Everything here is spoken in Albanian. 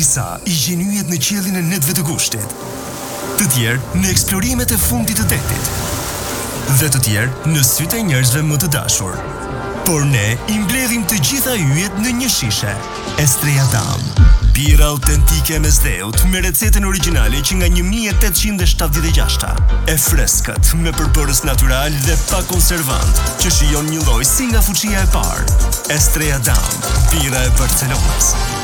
Disa i gjen yjet në qiellin e netëve të kushtit. Të tjerë në eksplorimet e fundit të detit. Dhe të tjerë në sytë e njerëzve më të dashur. Por ne i mbledhim të gjitha yjet në një shishe. Estrella Damm. Bira autentike me zdheut, me recetën origjinale që nga 1876. E freskët, me përbërës natyral dhe pa konservant, që shijon një lloj si nga fuqia e parë. Estrella Damm, bira e Barcelonës.